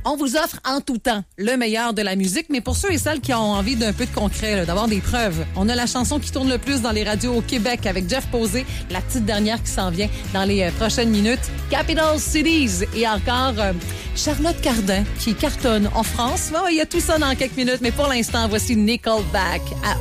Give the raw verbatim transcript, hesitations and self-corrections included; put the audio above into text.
On vous offre en tout temps le meilleur de la musique, mais pour ceux et celles qui ont envie d'un peu de concret, là, d'avoir des preuves, on a la chanson qui tourne le plus dans les radios au Québec avec Jeff Posé, la petite dernière qui s'en vient dans les euh, prochaines minutes, Capital Cities, et encore euh, Charlotte Cardin qui cartonne en France. Bon, il y a tout ça dans quelques minutes, mais pour l'instant, voici Nickelback à